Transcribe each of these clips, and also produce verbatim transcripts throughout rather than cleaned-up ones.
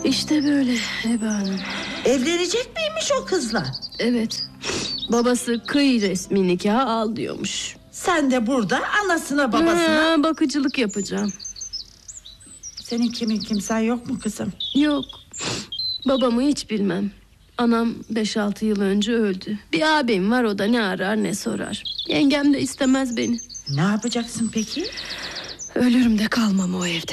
İşte böyle Hebe Hanım. Evlenecek miymiş o kızla? Evet. Babası kıy resmi nikah al diyormuş. Sen de burada anasına babasına... Ha, bakıcılık yapacağım. Senin kimin kimsen yok mu kızım? Yok. Babamı hiç bilmem. Anam beş altı yıl önce öldü. Bir abim var, o da ne arar ne sorar. Yengem de istemez beni. Ne yapacaksın peki? Ölürüm de kalmam o evde.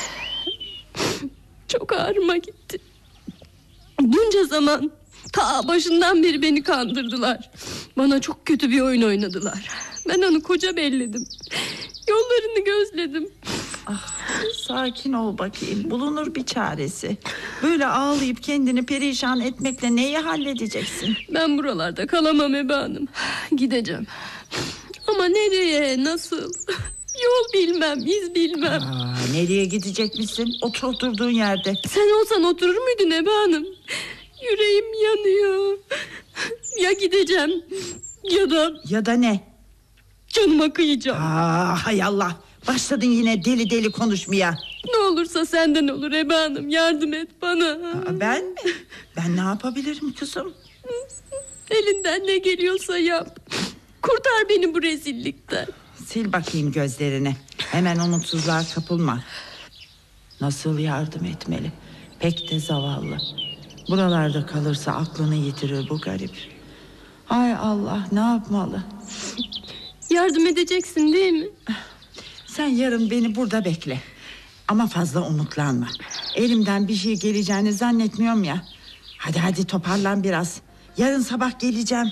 Çok ağrıma gitti. Bunca zaman ta başından beri beni kandırdılar. Bana çok kötü bir oyun oynadılar. Ben onu koca belledim. Yollarını gözledim. Ah, sakin ol bakayım, bulunur bir çaresi. Böyle ağlayıp kendini perişan etmekle neyi halledeceksin? Ben buralarda kalamam Hebe Hanım. Gideceğim. Ama nereye, nasıl? Yol bilmem, iz bilmem. Aa, nereye gidecekmişsin? Otur oturduğun yerde. Sen olsan oturur muydun Hebe Hanım? Yüreğim yanıyor. Ya gideceğim ya da... Ya da ne? Canıma kıyacağım. Aa, hay Allah. Başladın yine deli deli konuşmaya. Ne olursa senden olur Hebe Hanım. Yardım et bana. Aa, ben mi? Ben ne yapabilirim kızım? Elinden ne geliyorsa yap. Kurtar beni bu rezillikten. Sil bakayım gözlerini. Hemen umutsuzluğa kapılma. Nasıl yardım etmeli? Pek de zavallı. Buralarda kalırsa aklını yitirir bu garip. Ay Allah, ne yapmalı? Yardım edeceksin değil mi? Sen yarın beni burada bekle. Ama fazla umutlanma. Elimden bir şey geleceğini zannetmiyorum ya. Hadi hadi toparlan biraz. Yarın sabah geleceğim.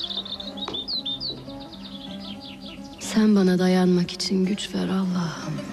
Sen bana dayanmak için güç ver Allah'ım.